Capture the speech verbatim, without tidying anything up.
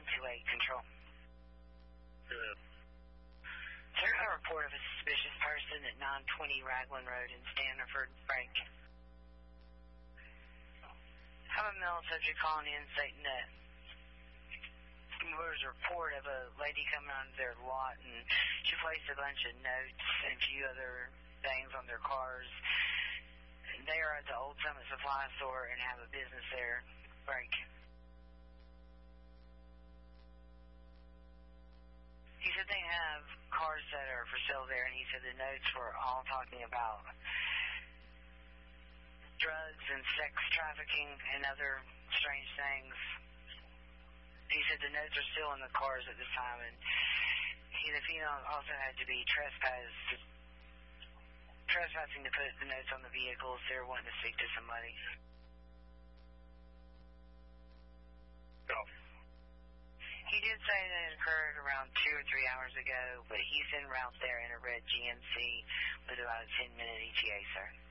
one two eight, control. Good. Sir, a report of a suspicious person at nine twenty Raglan Road in Stanford, Frank. Have a male subject calling in stating that there was a report of a lady coming onto their lot and she placed a bunch of notes and a few other things on their cars. And they are at the Old Summit Supply Store and have a business there, Frank. He said they have cars that are for sale there, and he said the notes were all talking about drugs and sex trafficking and other strange things. He said the notes are still in the cars at this time, and he, the female also had to be trespassed, trespassing to put the notes on the vehicles. They were wanting to speak to somebody. No. He did say that it occurred around two or three hours ago, but he's en route there in a red G M C with about a ten minute E T A, sir.